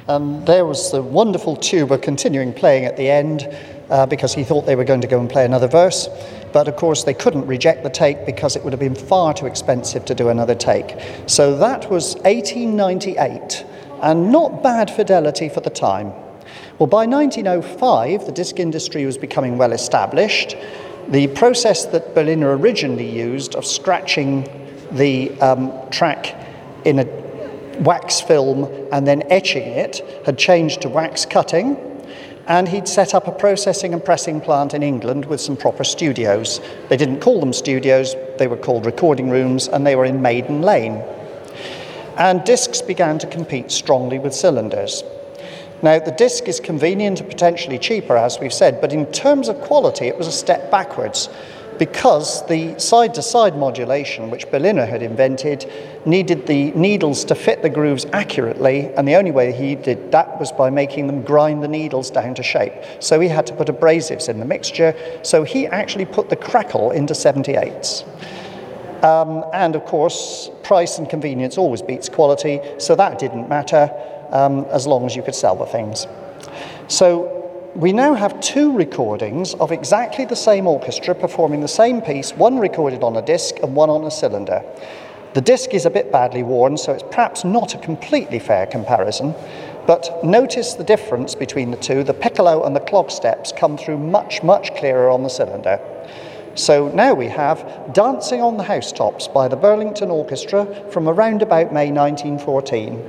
And there was the wonderful tuba continuing playing at the end because he thought they were going to go and play another verse. But of course they couldn't reject the take because it would have been far too expensive to do another take. So that was 1898, and not bad fidelity for the time. Well, by 1905, the disc industry was becoming well established. The process that Berliner originally used of scratching the track in a wax film and then etching it had changed to wax cutting, and he'd set up a processing and pressing plant in England with some proper studios. They didn't call them studios, they were called recording rooms, and they were in Maiden Lane. And discs began to compete strongly with cylinders. Now, the disc is convenient and potentially cheaper, as we've said, but in terms of quality, it was a step backwards because the side-to-side modulation, which Berliner had invented, needed the needles to fit the grooves accurately, and the only way he did that was by making them grind the needles down to shape. So he had to put abrasives in the mixture, so he actually put the crackle into 78s. And of course, price and convenience always beats quality, so that didn't matter as long as you could sell the things. So we now have two recordings of exactly the same orchestra performing the same piece, one recorded on a disc and one on a cylinder. The disc is a bit badly worn, so it's perhaps not a completely fair comparison, but notice the difference between the two. The piccolo and the clog steps come through much, much clearer on the cylinder. So now we have Dancing on the Housetops by the Burlington Orchestra from around about May 1914.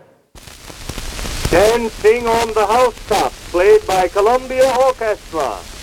Dancing on the Housetops, played by Columbia Orchestra.